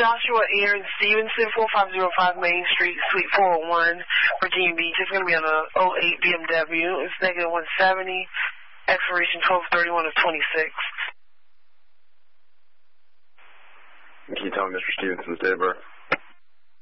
Joshua Aaron Stevenson, 4505 Main Street, Suite 401, Virginia Beach. It's going to be on a 08 BMW. It's negative 170, expiration 12/31 of 26. Can you tell me Mr. Stevenson's date of birth?